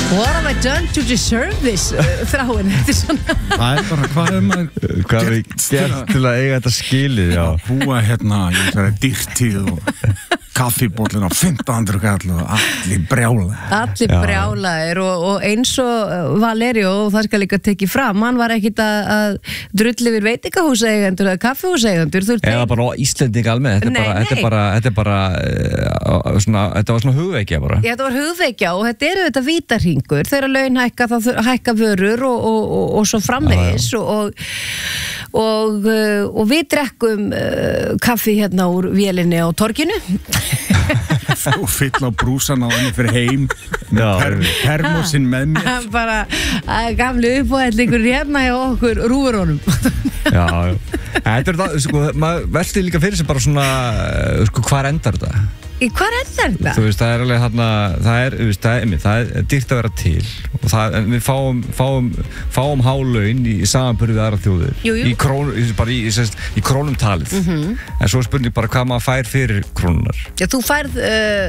What have I done to deserve this? Þráin, þetta svona. Það bara, hvað við gert til að eiga þetta skilið, já. Búa hérna, ég sagði dýrtíð og kaffibóllin á 1500 kall og allir brjála. Allir brjálaðir og eins og Valerio, og það skal líka tekið fram, hann var ekkit að drulli við veitingahúseigendur eða kaffihúseigendur. Eða bara Íslending almennt, þetta var svona hugveikja bara. Já, þetta var hugveikja og þetta eru þetta vítarhingur, þegar laun hækka þá hækka vörur og svo framvegis og við drekkum kaffi hérna úr vélinni á torginu og fyll á brúsan á henni fyrir heim með termosinn með mér bara gamlu uppáhellingur hérna hjá okkur rúverónum. Já, þetta er það, sko, maður velti líka fyrir sig bara svona, sko, hvar endar þetta? Hvar endar þetta? Þú veist, það er alveg hérna, það er dýrt að vera til og við fáum hálaun í samanburði við aðra þjóðir. Jú. Í krónum talið. En svo er spurning bara hvað maður fær fyrir krónunar. Já, þú færð,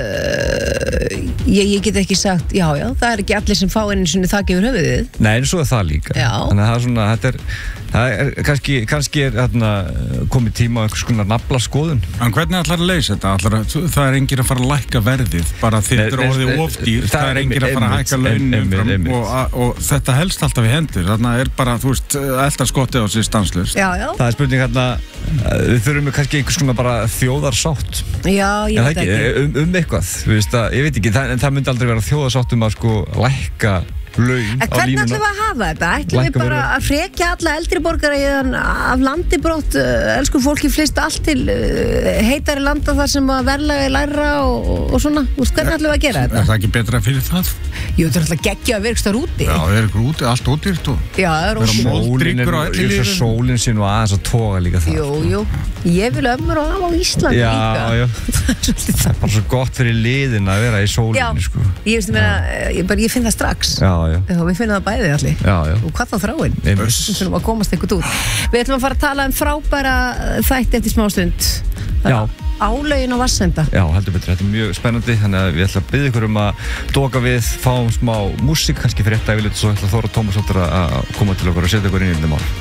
ég get ekki sagt, já, það er ekki allir sem fá einu sinni þak yfir höfuðið. Nei, en svo er það líka. Já. Þannig að það er svona, það er kannski er komið tíma á einhvers konar naflaskoðun. En hvernig ætlar að leysa þetta? Það er enginn að fara að lækka verðið, bara þetta er orðið ofdýr, það er enginn að fara að hækka launin og þetta helst alltaf í hendur, þarna er bara, þú veist, elda skottið á sig stanslaust. Já. Það er spurning hérna, við þurfum kannski einhvers konar bara þjóðarsátt. Já, ég veit ekki. Eitthvað, þú veist, ég veit ekki, það myndi aldrei vera þjóðarsátt að sko lækka laun á línuna. Hvernig ætlum við að hafa þetta? Ætlum við bara að hrekja alla eldri borgara af landi brott, elsku fólki flist allt til heitari landa þar sem að verðlaga er lægra og svona, hvernig ætlum við að gera þetta? Er það ekki betra fyrir það? Jú, þetta er alltaf geggja að verkst þar úti. Já, það er ekki úti, allt ódýrt og vera móldrykkur á allir lífið. Sólinn sé nú aðeins að toga líka það. Jú, ég vil ömmur og hafa á Íslandi líka. Já. Það er bara svo gott fyrir liðin að vera í sólinni, sko. Ég finn það strax. Já. Við finnum það bæði allir. Já. Og hvað þá þráin? Við finnum að komast eitthvað út. Við ætlum að fara að tala frábæra þætti eftir smástund. Já. Álögin og Vassenda. Já, heldur betur. Þetta er mjög spennandi, þannig að við ætlum að biðja ykkur að doka við, fáum smá músík, kannski fyrir þetta yfirleitt, svo ætla Þóra Tómasdóttir að koma til okkur og setja ykkur inn í þetta mál.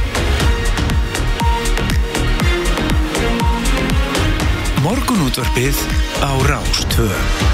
Morgunútvarpið á Rás 2.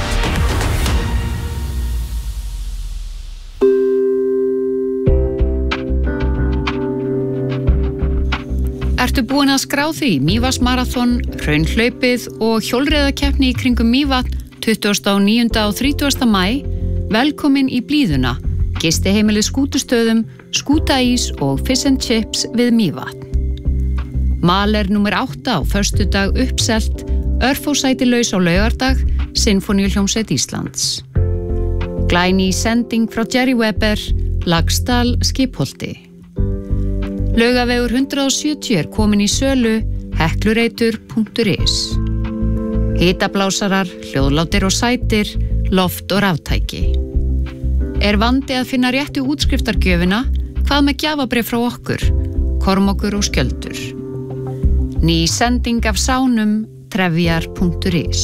Ertu búin að skrá því Mývatnsmaraþon, hraunhlaupið og hjólreiðakeppni í kringum Mývatn 29. og 30. maí? Velkomin í blíðuna, gistiheimilið Skútustöðum, Skútaís og Fish and Chips við Mývatn. Mal er númer 8 á föstudag uppselt, örfósæti laus á laugardag, Sinfóníuhljómsveit Íslands. Glæný sending frá Jerry Weber, Laxdal, Skipholti. Laugavegur 170 er komin í sölu, heklureitur.is. Hitablásarar, hljóðlátir og sætir, loft og ráftæki. Er vandi að finna réttu útskriftargjöfina? Hvað með gjafabréf frá okkur, Kormákur og Skjöldur. Ný sending af sánum, trefjar.is.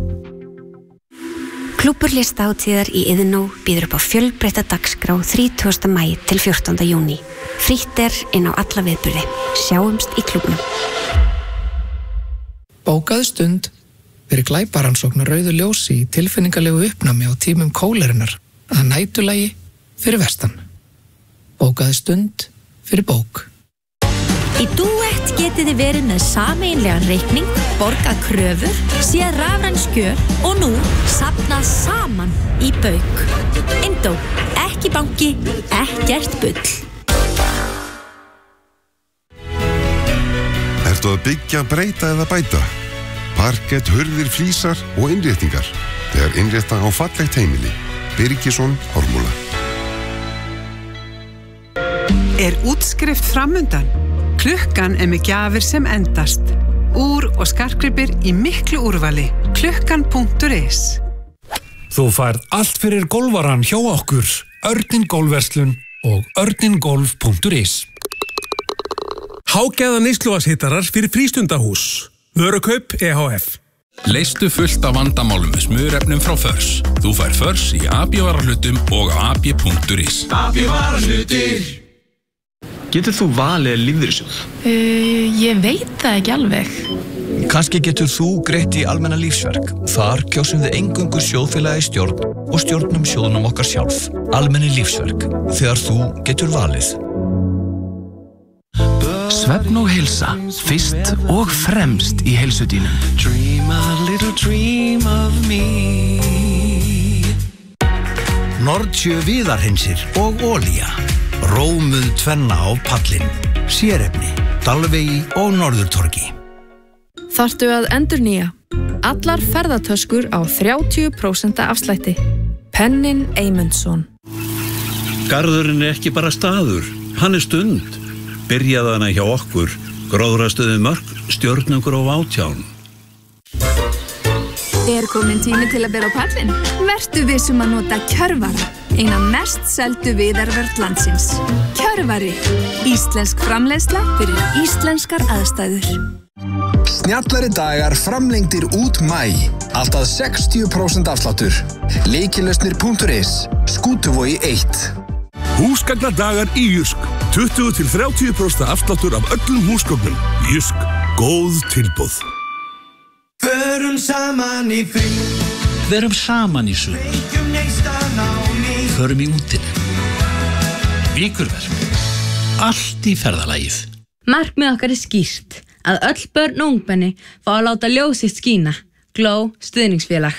Klúbbur listahátíðar í Iðnó býður upp á fjölbreytta dagskrá 30. maí til 14. júní. Frítt er inn á alla viðburði. Sjáumst í klúbbnum. Bókaðu stund fyrir glæparansókn á rauðu ljósi í tilfinningalegu uppnámi á tímum kólerunar að nætulagi fyrir vestan. Bókaðu stund fyrir bók. Í Duett getið þið verið með sameiginlegan reikning, borgað kröfur, séð rafræn skjöl og nú safnað saman í bauk. Indó, ekki banki, ekkert bull. Ertu að byggja, breyta eða bæta? Parkett, hurðir, flísar og innréttingar. Þegar innrétta á fallegt heimili. Birgisson, Ármúla. Er útskrift framundan? Klukkan er með gjafir sem endast. Úr og skartgripir í miklu úrvali. Klukkan.is. Þú færð allt fyrir golvaran hjá okkur. Örnin Golfverslun og örningolf.is. Hágæða neysluvatnshittarar fyrir frístundahús. Vörukaup EHF. Leystu fullt af vandamálum með smurefnum frá Förs. Þú fær Förs í AB-varahlutum og á ab.is. AB-varahlutir. Getur þú valið lífeyrissjóð? Ég veit það ekki alveg. Kannski getur þú greitt í almenna lífsverk. Þar kjósum við eingöngu sjóðfélagi stjórn og stjórnum sjóðunum okkar sjálf. Almenni lífsverk. Þegar þú getur valið. Svefn og heilsa, fyrst og fremst í heilsudínum. Dream a little dream of me. Nordsjö viðarhreinsir og olía. Rómuð tvenna á pallin. Sérefni, Dalvegi og Norðurtorgi. Þarftu að endurnýja? Allar ferðatöskur á 30% afslætti. Pennin Eymundsson. Garðurinn ekki bara staður, hann stund. Byrjaði hana hjá okkur, Gróðrastöðu Mörk, stjörnungur og átján. Komin tími til að bera á pallin? Vertu vissum að nota Kjörvara, eina mest seldu viðarvörn landsins. Kjörvari, íslensk framleiðsla fyrir íslenskar aðstæður. Snjallari dagar framlengdir út maí. Allt að 60% afsláttur. Lykilösnir.is, Skútuvogi 1. Húsgagnadagar í Jysk. 20-30% afsláttur af öllum húsgögnum. Jysk, góð tilboð. Förum saman í frí. Verum saman í sumar. Förum í útinu. Vikurverk. Allt í ferðalagið. Markmið okkar skýrt. Að öll börn og ungmenni fá að láta ljós sitt skína. Gló stuðningsfélag.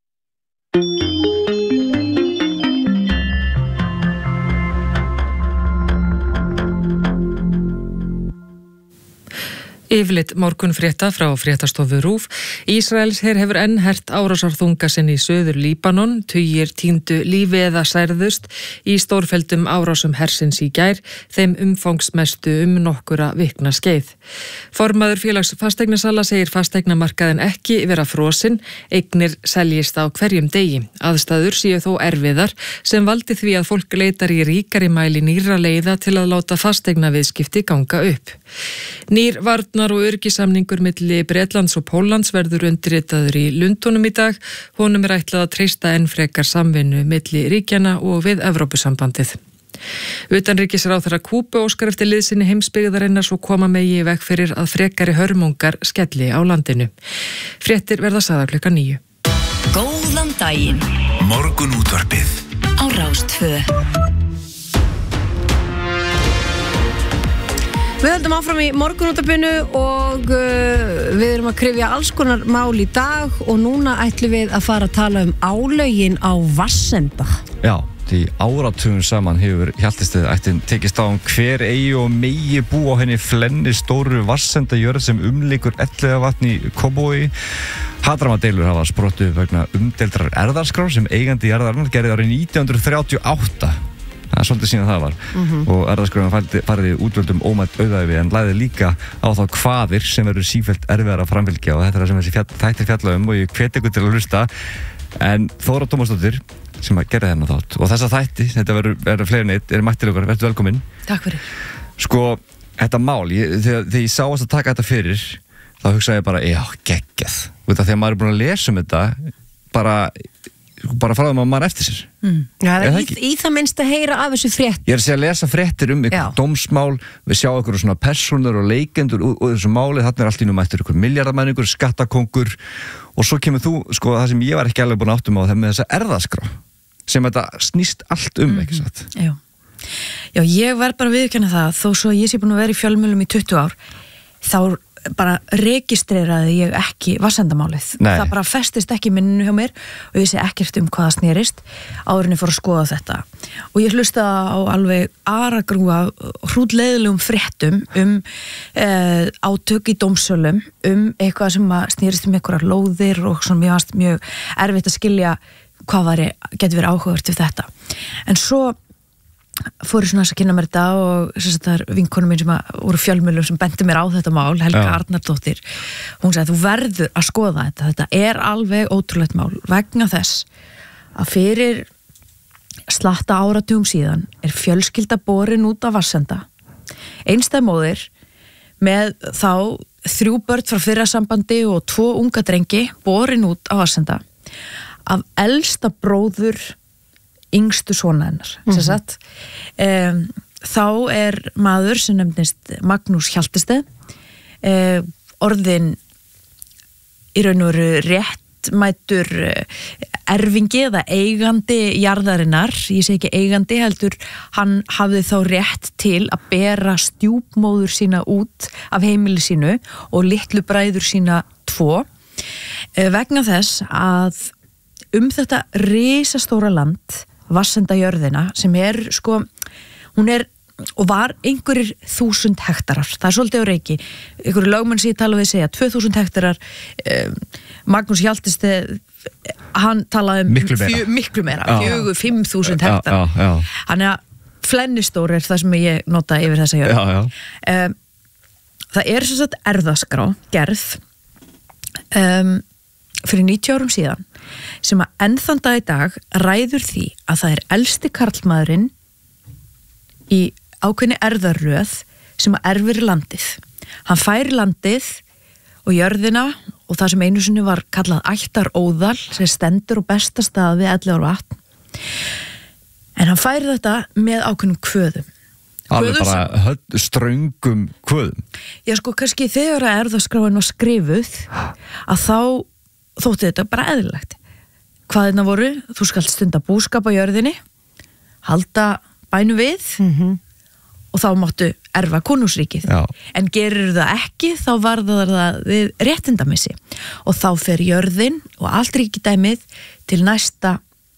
Yfirlit morgunfrétta frá fréttastofu RÚV. Ísraelsher hefur enn hert árásarþunga sinn í Suður Líbanon, tugir týndu lífi eða særðust í stórfelldum árásum hersins í gær, þeim umfangsmestu nokkura vikna skeið. Formaður félags fasteignasala segir fasteignamarkaðin ekki vera frosinn, eignir seljist á hverjum degi. Aðstæður séu þó erfiðar sem valdi því að fólk leitar í ríkari mæli nýrra leiða til að láta fasteignaviðskipti ganga upp. Nýr varnar og öryggissamningur milli Bretlands og Póllands verður undirritaður í Lundúnum í dag. Honum ætlað að treysta enn frekar samvinnu milli ríkjanna og við Evrópusambandið. Utanríkisráðherra Kúbu óskar eftir liðsinni heimsbyggðarinnar svo koma megi í veg fyrir að frekari hörmungar skelli á landinu. Fréttir verða sagðar 9:00. Góðan daginn. Morgunútvarpið Á Rás 2. Við höldum áfram í morgunútvarpinu og við erum að kryfja alls konar mál í dag og núna ætlum við að fara að tala um álögin á Vassenda. Já, því áratugum saman hefur Hjaltesteinn tekist á hver eigi og megi bú á henni flenni stóru Vassendajörð sem umlykur Elliðavatn í Kópavogi. Hatramadeilur hafa sprottuð vegna umdeildrar erfðaskrár sem eigandi jarðarinnar gerði árið 1938. Það er svolítið síðan það var og erfðaskráin farið í útvöldum ómætt auðæfi en lagði líka á þá kvaðir sem verður sífellt erfiðar að framfylgja og þetta er það sem þessi þættir fjalla um og ég hvet ykkur til að hlusta. En Þóra Tómasdóttir sem að gera þennan þátt og þessa þætti, þetta verður fleiri neitt, er mætt til okkar, verður velkominn. Takk fyrir. Sko, þetta mál, þegar ég sá að taka þetta fyrir, þá hugsaði ég bara, já, geggjað. Þegar maður er búin að lesa um þetta, bara fráðum að maður eftir sér. Já, það er í það minnst að heyra af þessu frétt. Ég er að segja að lesa fréttir um ykkur dómsmál, við sjá ykkur svona persónur og leikendur og þessu máli, þarna er allt í nú mættur ykkur milljarðamenningur, skattakongur og svo kemur þú, sko, það sem ég var ekki alveg búin að áttum á það með þessa erfðaskrá sem þetta snýst allt ekki satt. Já, ég verð bara að viðurkenna það, þó svo ég sé búin að vera í fjölmiðlum í 20 ár, þá bara registreraði ég ekki Vassendamálið. Það bara festist ekki í minninu hjá mér og ég sé ekkert um hvað það snerist áður en ég fór að skoða þetta. Og ég hlustaði á alveg aragrúa hrútleiðilegum fréttum átök í dómsölum eitthvað sem snerist einhverjar lóðir og svona mér fannst mjög erfitt að skilja hvað getur verið áhugavert við þetta. En svo fór ég svona að kynna mér þetta og það er vinkonum mín sem voru fjölmiðlum sem benti mér á þetta mál, Helga Arnardóttir. Hún sagði, þú verður að skoða þetta er alveg ótrúlegt mál vegna þess að fyrir slatta áratugum síðan er fjölskylda borin út af Vassenda, einstæð móðir með þá 3 börn frá fyrra sambandi og 2 unga drengi borin út á Varsenda af elsta bróður yngstu sona hennar sem sagt. Þá maður sem nefnist Magnús Hjaltested orðin í raun og veru réttmætur erfingi eða eigandi jarðarinnar, ég segi ekki eigandi heldur, hann hafði þá rétt til að bera stjúpmóður sína út af heimili sínu og litlu bræður sína 2 vegna þess að þetta risastóra land, Varsendajörðina, sem sko, hún og var einhverjir 1000 hektarar, það svolítið á reiki, einhverju lögmenn sem ég tala við segja 2000 hektarar, Magnús Hjaltested, hann talaði miklu meira 4-5.000 hektarar, hann flennistór það sem ég nota yfir þessa jörð. Það sem sagt erfðaskrá gerð fyrir 90 árum síðan sem að enn þann dag í dag ræður því að það elsti karlmaðurinn í ákveðni erfðarröð sem að erfir landið. Hann fær landið og jörðina og það sem einu sinni var kallað ættaróðal sem stendur á besta stað við Elliðaárvatn. En hann fær þetta með ákveðnum kvöðum. Alveg bara ströngum kvöðum. Já, sko, kannski þegar að erfðaskráin var skrifuð að þá þótti þetta bara eðlilegt. Hvað þetta voru? Þú skalt stunda búskap á jörðinni, halda bænu við og þá máttu erfa konungsríkið. En gerir það ekki, þá varðar það við réttindamissi og þá fer jörðin og allt ríkidæmið til næsta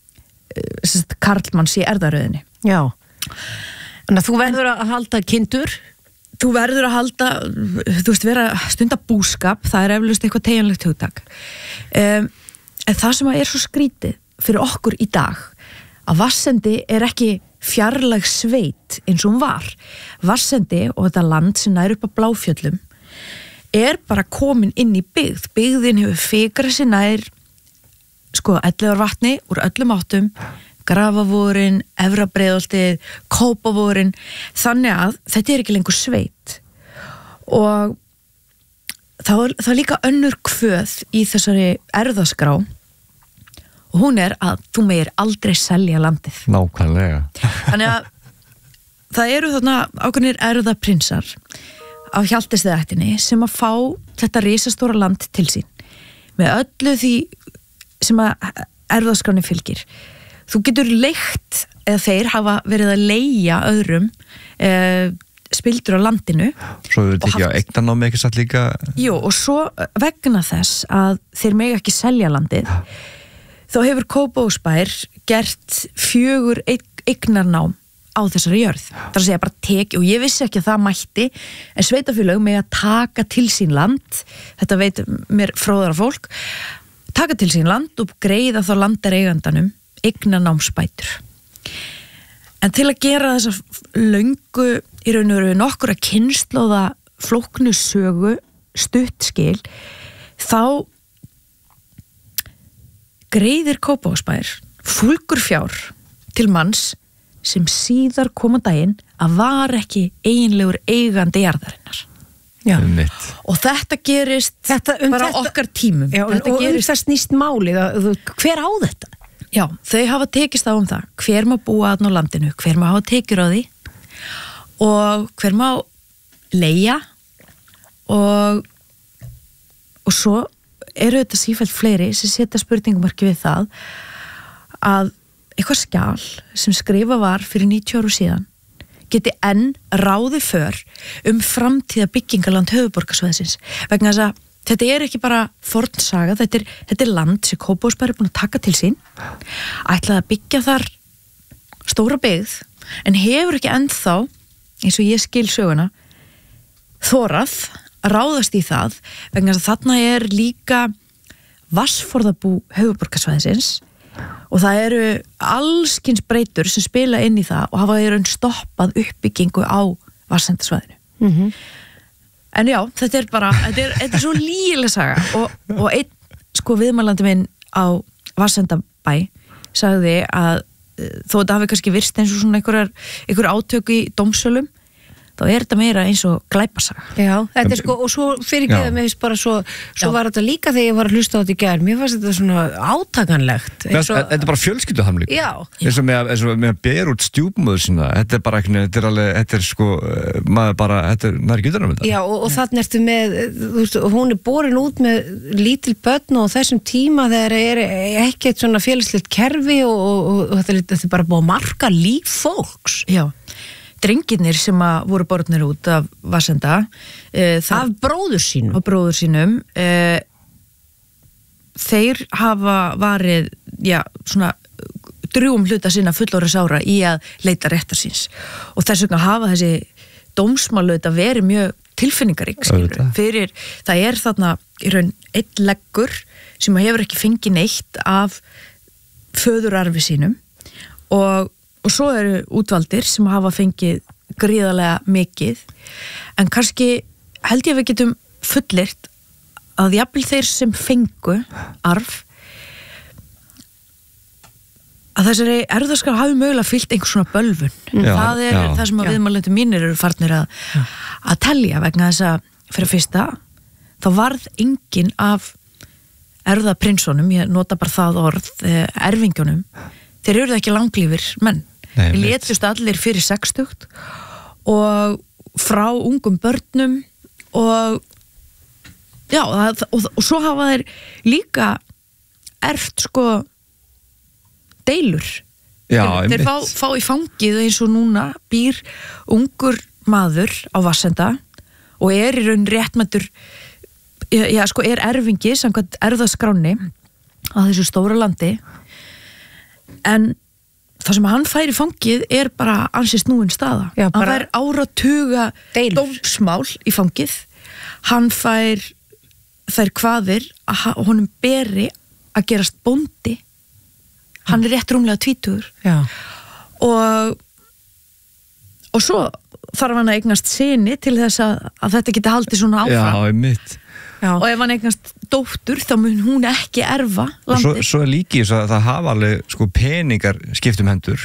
karlmanns í erfðaröðinni. Já. Þannig að þú verður að halda kindur, þú verður að halda, vera stunda búskap, það eflaust eitthvað teygjanlegt hugtak. En það sem svo skrítið fyrir okkur í dag, að Vatnsendi ekki fjarlæg sveit eins og hún var. Vatnsendi og þetta land sem nær upp á Bláfjöllum bara komin inn í byggð. Byggðin hefur fikrað sér nær Elliðaárvatni úr öllum áttum, Grafavorin, Efra-Breiðholtið, Kópavorin, þannig að þetta ekki lengur sveit. Og það líka önnur kvöð í þessari erfðaskrá og hún að þú megir aldrei selja landið. Nákvæmlega. Þannig að það eru þarna ákveðnir erfðaprinsar af Hjaltesteðættinni sem að fá þetta risastóra land til sín með öllu því sem að erfðaskráni fylgir. Þú getur leigt, eða þeir hafa verið að leigja öðrum spildur á landinu. Svo hefur þetta ekki á eignarnámi ekki satt líka? Jú, og svo vegna þess að þeir mega ekki selja landið, þá hefur Kópavogsbær gert 4 eignarnám á þessari jörð. Það að segja bara teki, og ég vissi ekki að það mætti, en sveitafélög mega taka til sín land, þetta veit mér fróðara fólk, taka til sín land og greiða þá landareigandanum eignarnámsbætur. En til að gera þessa löngu í raun og veru nokkura kynslóða flóknu sögu stutt skil, þá greiðir Kópavogsbær fúlgur fjár til manns sem síðar koma daginn að var ekki eiginlegur eigandi jarðarinnar. Já. Og þetta gerist bara okkar tímum. Já, og það snýst málið, hver á þetta? Já, þau hafa tekist á það, hver má búa þarna á landinu, hver má hafa tekjur á því og hver má leigja og svo eru þetta sífellt fleiri sem setja spurningumarki við það að eitthvað skjal sem skrifa var fyrir 90 árum síðan geti enn ráði för framtíða byggingaland höfuðborgarsvæðisins vegna þess að þetta ekki bara fornsaga, þetta land sem Kópavogsbær búin að taka til sín, ætlaði að byggja þar stóra byggð, en hefur ekki ennþá, eins og ég skil söguna, þorað að ráðast í það, vegna þess að þarna líka vatnsforðabú höfuðborgarsvæðisins og það eru allskyns breytur sem spila inn í það og hafa stoppað uppbyggingu á vatnsendasvæðinu. En já, þetta bara, þetta svo lygileg saga og einn viðmælandi minn á Vatnsendabæ sagði að þó þetta hafi kannski virst eins og svona einhver átök í dómsölum, þá þetta meira eins og glæpasaga. Já, þetta sko, og svo fyrirgeðu mig bara svo var þetta líka þegar ég var að hlusta á þetta í gær, mér fannst þetta svona átakanlegt. Þetta bara fjölskylduhamling. Já. Eins og með að bera út stjúpmóður sína, þetta bara ekki, þetta sko, maður bara, maður ekki utan þetta. Já, og þannig ertu með, þú veist, hún borin út með lítil börn og þessum tíma þegar ekkert svona félagslegt kerfi og þetta bara búið að marka líf fólks. Já. Drengirnir sem að voru borðnir út af Vassenda af bróður sínum þeir hafa varið svona drjúgum hluta sinna fullorðins ára í að leita réttar síns og þess vegna hafa þessi dómsmál verið mjög tilfinningarík fyrir, það þarna í raun einn leggur sem hefur ekki fengið neitt af föðurarfi sínum og svo eru útvaldir sem hafa fengið gríðarlega mikið en kannski held ég að við getum fullyrt að jafnvel þeir sem fengu arf að þessari erfðaskrá hafi mögulega fyllt einhvers svona bölvun. Það það sem að viðmælendur mínir eru farnir að telja vegna þess að fyrir fyrsta þá varð enginn af erfðaprinsunum, ég nota bara það orð, erfingjónum, þeir eru ekki langlífir menn. Við létust allir fyrir 60 og frá ungum börnum og og svo hafa þeir líka erft sko deilur. Þeir fá í fangið eins og núna býr ungur maður á Vassenda og í raun réttmættur sko erfingi samkvæmt erfðaskránni á þessu stóra landi en það sem hann fær í fangið bara ansi snúin staða. Hann fær áratuga dómsmál í fangið. Hann fær þær kvaðir að honum beri að gerast bóndi. Hann rétt rúmlega 20. Og svo þarf hann að eignast syni til þess að þetta geti haldið svona áfram. Já, mitt. Og ef hann eignast dóttur þá mun hún ekki erfa landið. Svo líki þess að það hafa alveg sko peningar skiptum hendur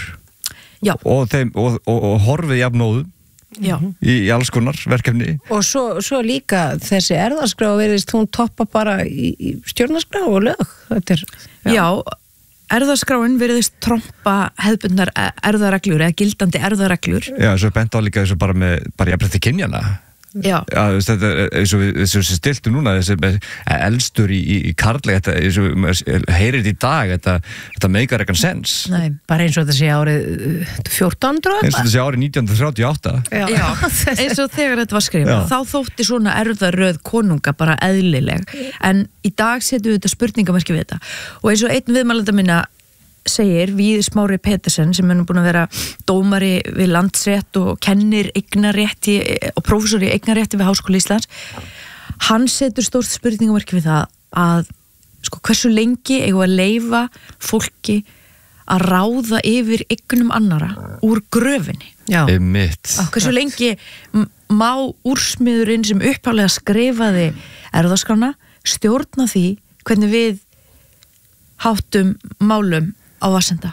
og horfið jafnóðum í alls konar verkefni. Og svo líka þessi erfðaskrá verðist hún toppa bara í stjórnarskrá og lög. Já, erfðaskráin verðist trompa hefðbundnar erfðareglur eða gildandi erfðareglur. Já, svo bent á líka þessu bara jafnrétti kynjanna. Já, þetta eins og við stiltum núna þessi elstur í karllega þetta heyrir þetta í dag þetta meikar ekkan sens. Nei, bara eins og þetta sé árið 1400 eins og þetta sé árið 1938. Já, eins og þegar þetta var skrifað þá þótti svona erfðaröð konunga bara eðlileg en í dag setjum við þetta spurningamerki við þetta og eins og einn viðmælanda minna segir Víð Smári Petersen sem er nú búin að vera dómari við landsrétt og kennir eignarétti og prófessor í eignarétti við Háskóla Íslands hann setur stórt spurningamarki við það að sko hversu lengi eigum að leyfa fólki að ráða yfir eignum annara úr gröfinni. Hversu lengi má úrsmiðurinn sem upphaflega skrifaði erfðaskrána stjórna því hvernig við háttum málum á Vassenda.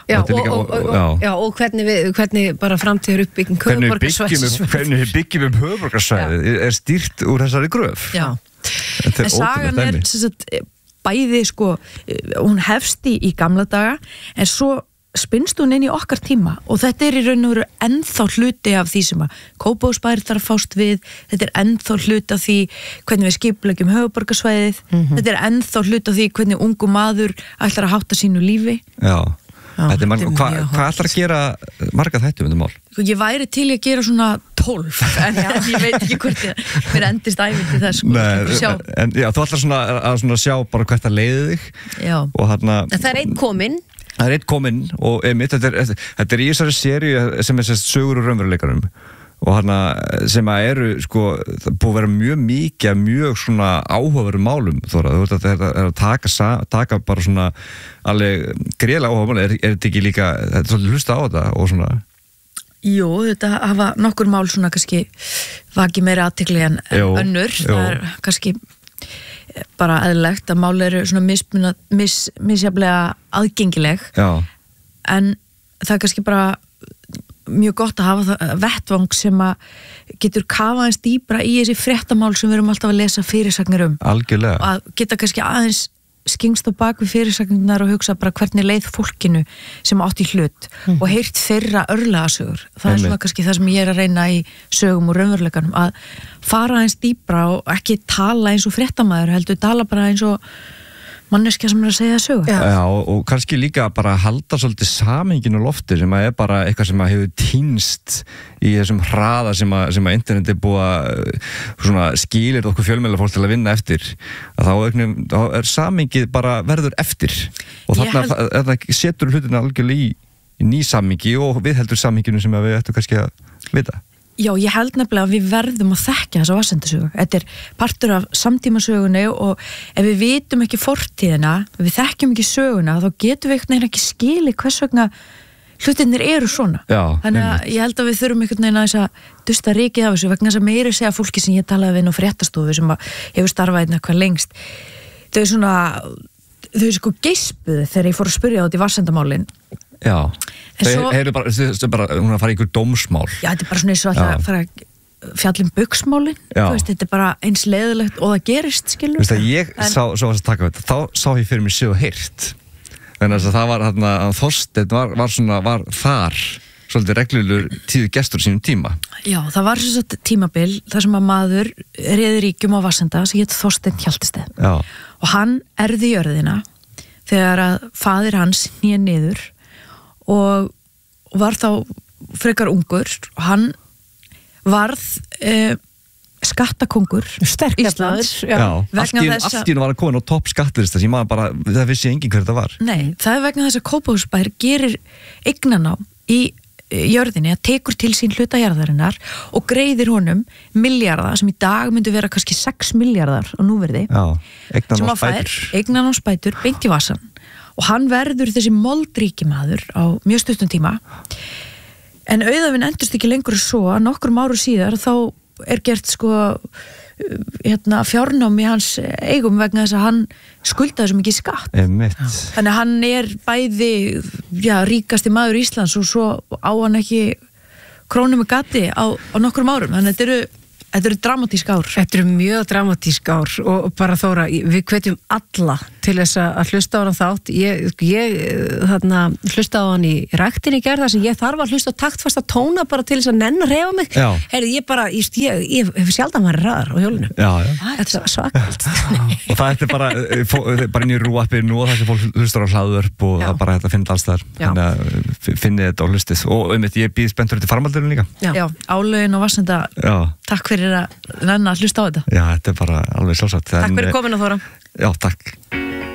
Og hvernig bara framtíður uppbygging höfuðborgarsvæðis. Hvernig byggjum höfuðborgarsvæðið stýrt úr þessari gröf. Já. En sagan bæði sko, hún hefst í gamla daga en svo spinnst hún inn í okkar tíma og þetta í raun og veru ennþá hluti af því sem að Kópavogsbær þarf að fást við, þetta ennþá hluti af því hvernig við skipuleggjum höfuðborgarsvæðið, þetta ennþá hluti af því hvernig ungu maður ætlar að hátta sínu lífi. Já, hvað ætlar að gera marga þetta mál? Ég væri til að gera svona 12 en ég veit ekki hvort mér endist æfinn til þess þú ætlar að sjá bara hvert að leiði þig. Það einn kominn. Það einn kominn og þetta í þessari seríu sem sögur úr raunveruleikanum og sem eru sko, það búið að vera mjög svona áhugaverðum málum Þóra, þetta að taka bara svona alveg greiðlega áhugaverðum mál, þetta ekki líka, þetta svolítið hlusta á þetta og svona Jú, þetta hafa nokkur mál svona kannski vakið meira athygli en önnur, það kannski bara eðlilegt að mál eru svona misjaflega aðgengileg en það er kannski bara mjög gott að hafa það vettvang sem að getur kafað eins dýpra í þessi fréttamál sem við erum alltaf að lesa fyrirsagnir Algjörlega. Og að geta kannski aðeins skingst á bak við fyrirsagnirnar og hugsa bara hvernig leið fólkinu sem átt í hlut og heyrt þeirra örlagasögur. Það svona kannski það sem ég að reyna í sögum og raunveruleikanum, að fara aðeins dýpra og ekki tala eins og fréttamaður, heldur tala bara eins og manneskja sem að segja sögur. Já, og kannski líka bara halda svolítið samhenginu lofti sem að bara eitthvað sem að hefur týnst í þessum hraða sem að internet búið að skilir okkur fjölmiðlafólk til að vinna eftir, að þá samhengið bara verður eftir og þarna setur hlutina algjörlega í ný samhengi og við heldur samhenginu sem við ættum kannski að vita. Já, ég held nefnilega að við verðum að þekkja þessa vassendasögu. Þetta partur af samtímasögunni og ef við vitum ekki fortíðina, ef við þekkjum ekki söguna, þá getum við eitthvað ekki skilið hvers vegna hlutirnir eru svona. Já, þannig að ég held að við þurfum einhvern veginn að dusta rykið af þessu vegna þess að meira segja fólki sem ég talaði við nú fréttastofu sem hefur starfað hérna hvað lengst. Þau sko geispuðu þegar ég fór að spyrja á þetta í vassendamálin. Já, þau eru bara hún að fara í einhver dómsmál. Já, þetta bara svona eins og að fara fjallum buksmálin, þetta bara eins leiðilegt og það gerist, skilur. Ég sá að taka þetta, þá sá ég fyrir mig sögu heyrt, þannig að það var þarna að Þorsteinn var þar svolítið reglulegur tíðu gestur sínum tíma. Já, það var svo tímabil þar sem að maður réði ríkjum á Vassenda sem hét Þorsteinn Hjaltesteð. Já. Og hann erði jörðina þegar að faðir hans hné niður og var þá frekar ungur og hann varð skattakóngur Íslands. Allt í einu var að koma á topp skattlista sem maður bara, það vissi enginn hver þetta var. Nei, það vegna þess að Kópavogsbær gerir eignarnám í jörðinni, að tekur til sín hluta jarðarinnar og greiðir honum milljarða sem í dag myndi vera kannski 6 milljarðar á núverði. Já, eignanámsbætur beint í vasan. Og hann verður þessi moldríkimaður á mjög stuttum tíma. En auðafinn endurst ekki lengur svo að nokkrum áru síðar þá gert fjárnám í hans eigum vegna þess að hann skuldaði svo mikið skatt. Þannig að hann bæði ríkasti maður Íslands og svo á hann ekki krónu með gati á nokkrum árum. Þannig að þetta eru dramatísk ár. Þetta eru mjög dramatísk ár og bara Þóra, við hvetjum alla til þess að hlusta á hann þátt. Ég hlusta á hann í ræktinni í gerð þar sem ég þarf að hlusta á taktfasta tóna bara til þess að nenn að reyfa mig. Heyrðu, ég hef sjaldan verið ræðar á hjólinu. Þetta er svakalt. Og það bara inn í rúappinu og það sem fólk hlustar á hlaðvörp og það bara þetta finnir alls þar. Þannig að finnið þetta á hlustið. Og ég býð spenntur til farmaldurinn líka. Já, álögin og Vassenda. Takk fyrir að nenna að hlusta á þetta. Já, þetta er bara alveg sjálfsagt. Takk fyrir komuna, Þóra. Já, takk.